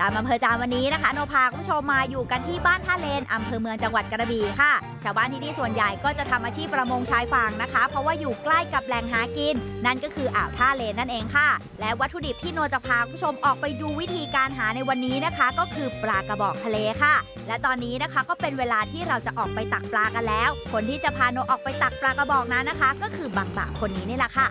ตามอำเภอจามวันนี้นะคะโนพาคุณผู้ชมมาอยู่กันที่บ้านท่าเลนอำเภอเมืองจังหวัดกระบี่ค่ะชาวบ้านที่นี่ส่วนใหญ่ก็จะทำอาชีพประมงชายฝั่งนะคะเพราะว่าอยู่ใกล้กับแหล่งหากินนั่นก็คืออ่าวท่าเลนนั่นเองค่ะและวัตถุดิบที่โนจะพาคุณผู้ชมออกไปดูวิธีการหาในวันนี้นะคะก็คือปลากระบอกทะเลค่ะและตอนนี้นะคะก็เป็นเวลาที่เราจะออกไปตักปลากันแล้วคนที่จะพาโนออกไปตักปลากระบอกนั้นนะคะก็คือบางบ่าวคนนี้นี่แหละค่ะ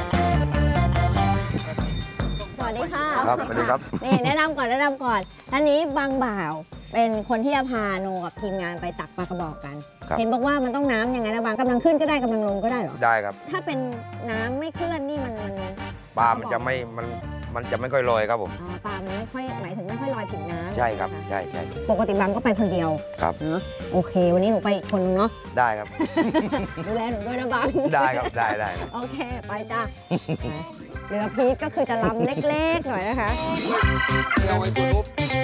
สวัสดีค่ะครับสวัสดีครับนี่แนะนำก่อนท่านนี้บางบ่าวเป็นคนที่จะพาโนกับทีมงานไปตักปลากระบอกกันเห็นบอกว่ามันต้องน้ำยังไงนะบางกำลังขึ้นก็ได้กำลังลงก็ได้หรอได้ครับถ้าเป็นน้ำไม่เคลื่อนนี่มันปลามันจะไม่ค่อยลอยครับผมปลามันไม่ค่อยหมายถึงไม่ค่อยลอยผิวน้ำใช่ครับใช่ปกติบางก็ไปคนเดียวครับเนาะโอเควันนี้หนูไปอีกคนนึงเนาะได้ครับดูแลหนูด้วยนะบางได้ครับได้โอเคไปจ้าเรือพีทก็คือจะลำเล็กๆหน่อยนะคะเอาไว้ปุ๊บ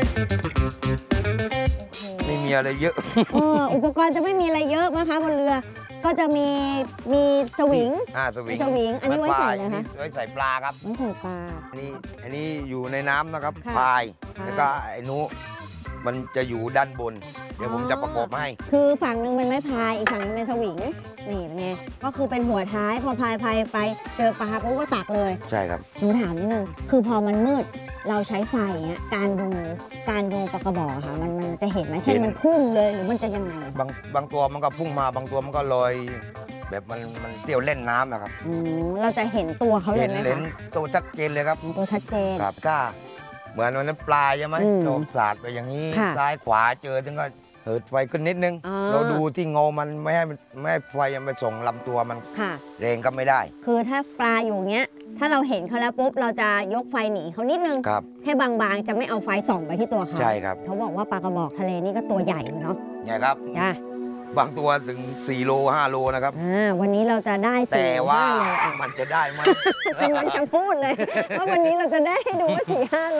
ไม่มีอะไรเยอะอุปกรณ์จะไม่มีอะไรเยอะนะคะบนเรือก็จะมีสวิงสวิงอันนี้ไว้ใส่นะคะไว้ใส่ปลาครับไว้ใส่ปลาอันนี้อยู่ในน้ำนะครับพายแล้วก็ไอ้นู้มันจะอยู่ด้านบนเดี๋ยวผมจะประกอบให้คือฝั่งหนึ่งเป็นไม้พายอีกฝั่งนึงเป็นสวิงนี่เป็นไงก็คือเป็นหัวท้ายพอพายไปเจอปลาปุ๊บก็ตักเลยใช่ครับหนูถามนิดนึงคือพอมันมืดเราใช้ไฟเงี้ยการดูปลากระบอกค่ะมันจะเห็นไหมเช่นมันพุ่งเลยหรือมันจะยังไงบางตัวมันก็พุ่งมาบางตัวมันก็ลอยแบบมันเที่ยวเล่นน้ำนะครับเราจะเห็นตัวเขาเลยไหมคะเห็นตัวชัดเจนเลยครับตัวชัดเจนครับถ้าเหมือนวันนั้นปลาใช่ไหมโดนสาดไปอย่างนี้ซ้ายขวาเจอถึงก็เหิดไฟขึ้นนิดนึงเราดูที่เงามันไม่ให้ไฟยังไปส่งลำตัวมันแรงก็ไม่ได้คือถ้าปลาอยู่เงี้ยถ้าเราเห็นเขาแล้วปุ๊บเราจะยกไฟหนีเขานิดนึงแค่บางๆจะไม่เอาไฟส่องไปที่ตัวเขาใช่ครับเขาบอกว่าปลากระบอกทะเลนี่ก็ตัวใหญ่เนาะใหญ่ครับจ้าบางตัวถึง4 โล 5 โลนะครับวันนี้เราจะได้แต่ว่ามันจะได้ไหมเป็นวันจะพูดเลยว่าวันนี้เราจะได้ให้ดูว่า4-5 โล